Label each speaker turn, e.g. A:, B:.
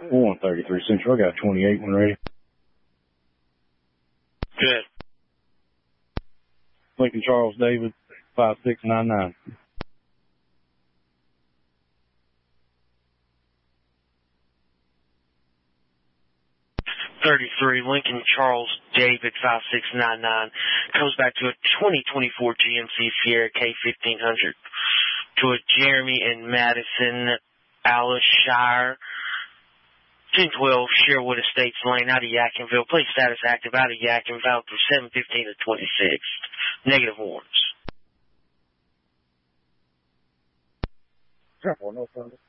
A: 133 Central. I got 28 when ready.
B: Good.
A: Lincoln Charles David, 5699.
B: Lincoln Charles David 5699 comes back to a 2024 GMC Sierra K1500 to a Jeremy and Madison Alishire 1012 Sherwood Estates Lane out of Yadkinville. Plate status active out of Yadkinville from 7:15 to 26. Negative warrants.
A: No further.